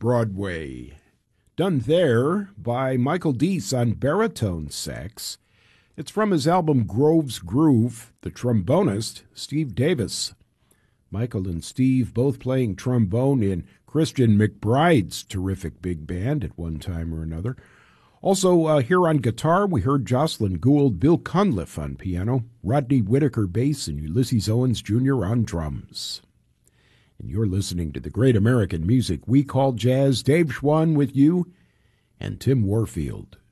Broadway. Done there by Michael Deese on baritone sax. It's from his album Grove's Groove, the trombonist, Steve Davis. Michael and Steve both playing trombone in Christian McBride's terrific big band at one time or another. Also here on guitar, we heard Jocelyn Gould, Bill Cunliffe on piano, Rodney Whitaker bass, and Ulysses Owens Jr. on drums. And you're listening to the great American music we call jazz. Dave Schwann with you, and Tim Warfield.